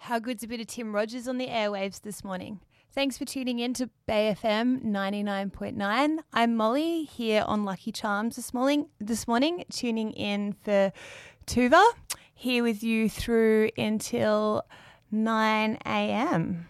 How good's a bit of Tim Rogers on the airwaves this morning? Thanks for tuning in to Bay FM 99.9. I'm Molly here on Lucky Charms this morning, tuning in for Tuva, here with you through until 9 a.m.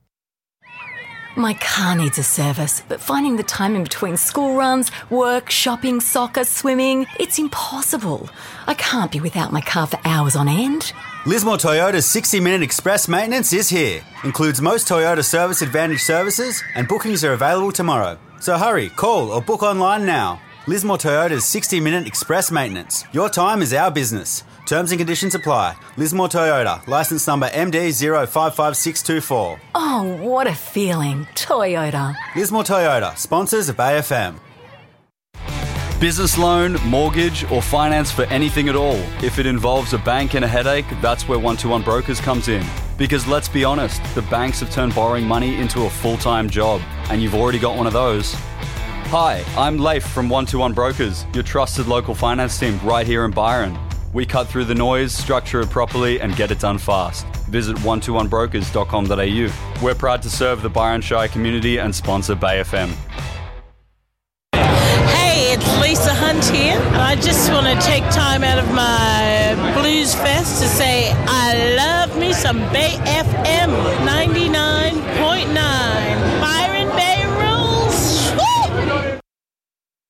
My car needs a service, but finding the time in between school runs, work, shopping, soccer, swimming, it's impossible. I can't be without my car for hours on end. Lismore Toyota's 60-minute express maintenance is here. Includes most Toyota Service Advantage services, and bookings are available tomorrow. So hurry, call or book online now. Lismore Toyota's 60-minute express maintenance. Your time is our business. Terms and conditions apply. Lismore Toyota, licence number MD055624. Oh, what a feeling. Toyota. Lismore Toyota, sponsors of AFM. Business loan, mortgage or finance for anything at all. If it involves a bank and a headache, that's where 121 Brokers comes in. Because let's be honest, the banks have turned borrowing money into a full-time job, and you've already got one of those. Hi, I'm Leif from 121 Brokers, your trusted local finance team right here in Byron. We cut through the noise, structure it properly and get it done fast. Visit 121brokers.com.au. We're proud to serve the Byron Shire community and sponsor Bay FM. It's Lisa Hunt here, and I just want to take time out of my Blues Fest to say I love me some Bay FM 99.9. Bye.